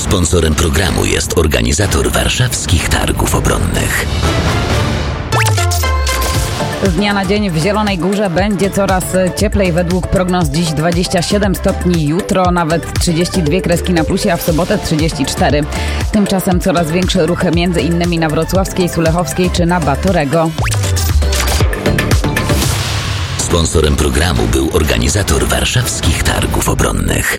Sponsorem programu jest organizator warszawskich targów obronnych. Z dnia na dzień w Zielonej Górze będzie coraz cieplej. Według prognoz dziś 27 stopni, jutro nawet 32 kreski na plusie, a w sobotę 34. Tymczasem coraz większy ruch między innymi na Wrocławskiej, Sulechowskiej czy na Batorego. Sponsorem programu był organizator warszawskich targów obronnych.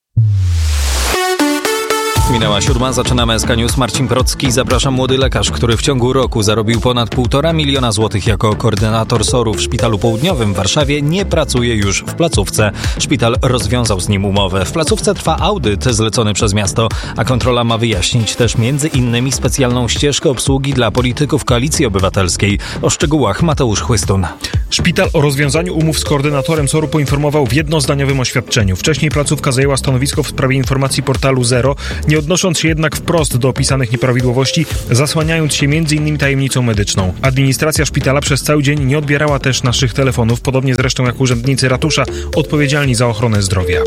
Minęła 7, zaczynamy SK News. Marcin Procki. Zapraszam. Młody lekarz, który w ciągu roku zarobił ponad 1,5 miliona złotych jako koordynator SOR-u w Szpitalu Południowym w Warszawie, nie pracuje już w placówce. Szpital rozwiązał z nim umowę. W placówce trwa audyt zlecony przez miasto, a kontrola ma wyjaśnić też między innymi specjalną ścieżkę obsługi dla polityków Koalicji Obywatelskiej. O szczegółach Mateusz Chłystun. Szpital o rozwiązaniu umów z koordynatorem SOR-u poinformował w jednozdaniowym oświadczeniu. Wcześniej placówka zajęła stanowisko w sprawie informacji portalu Zero, nie odnosząc się jednak wprost do opisanych nieprawidłowości, zasłaniając się m.in. tajemnicą medyczną. Administracja szpitala przez cały dzień nie odbierała też naszych telefonów, podobnie zresztą jak urzędnicy ratusza odpowiedzialni za ochronę zdrowia.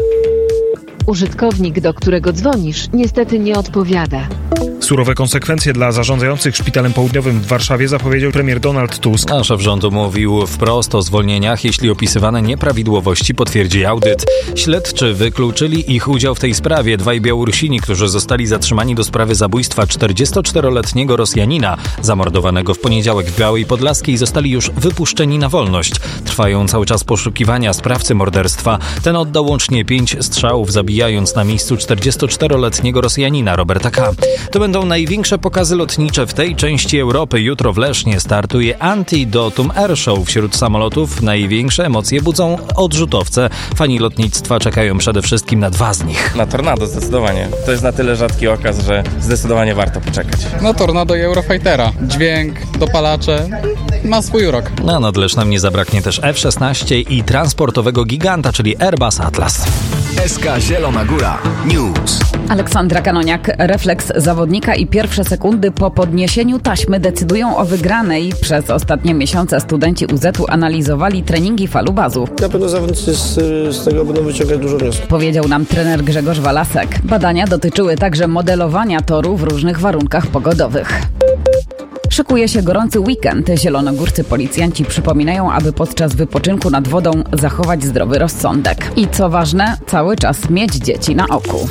Użytkownik, do którego dzwonisz, niestety nie odpowiada. Surowe konsekwencje dla zarządzających Szpitalem Południowym w Warszawie zapowiedział premier Donald Tusk. A szef rządu mówił wprost o zwolnieniach, jeśli opisywane nieprawidłowości potwierdzi audyt. Śledczy wykluczyli ich udział w tej sprawie. Dwaj Białorusini, którzy zostali zatrzymani do sprawy zabójstwa 44-letniego Rosjanina, zamordowanego w poniedziałek w Białej Podlaskiej, zostali już wypuszczeni na wolność. Trwają cały czas poszukiwania sprawcy morderstwa. Ten oddał łącznie 5 strzałów, zabijając na miejscu 44-letniego Rosjanina Roberta K. To będą największe pokazy lotnicze w tej części Europy. Jutro w Lesznie startuje Antidotum Air Show. Wśród samolotów największe emocje budzą odrzutowce. Fani lotnictwa czekają przede wszystkim na 2 z nich. Na Tornado zdecydowanie. To jest na tyle rzadki okaz, że zdecydowanie warto poczekać. No Tornado i Eurofightera. Dźwięk, dopalacze, ma swój urok. Nad Lesznem nie zabraknie też F-16 i transportowego giganta, czyli Airbus Atlas. SK Zielona Góra News. Aleksandra Kanoniak. Refleks zawodnika i pierwsze sekundy po podniesieniu taśmy decydują o wygranej. Przez ostatnie miesiące studenci UZ-u analizowali treningi falubazu. Na pewno zawodnicy z tego będą wyciągać dużo wniosków. Powiedział nam trener Grzegorz Walasek. Badania dotyczyły także modelowania toru w różnych warunkach pogodowych. Szykuje się gorący weekend. Zielonogórscy policjanci przypominają, aby podczas wypoczynku nad wodą zachować zdrowy rozsądek. I co ważne, cały czas mieć dzieci na oku.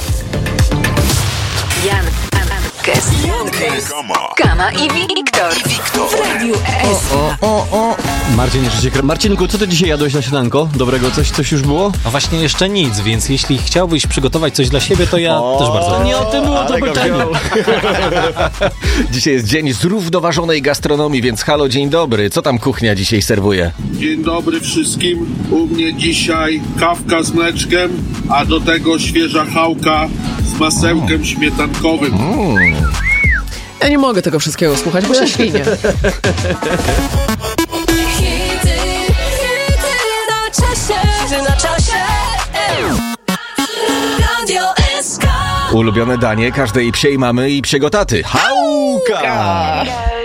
Kama i Wiktor w Radiu S. Marcinku, co ty dzisiaj jadłeś na śniadanko? Dobrego, coś już było? A właśnie jeszcze nic, więc jeśli chciałbyś przygotować coś dla siebie, to ja też bardzo. Nie o tym było to pytanie. Dzisiaj jest dzień zrównoważonej gastronomii, więc halo, dzień dobry. Co tam kuchnia dzisiaj serwuje? Dzień dobry wszystkim. U mnie dzisiaj kawka z mleczkiem, a do tego świeża chałka z masełkiem śmietankowym. Ja nie mogę tego wszystkiego słuchać, bo się świnie. Na czasie. Radio SK. Ulubione danie każdej psiej mamy i psiego taty. Chałka!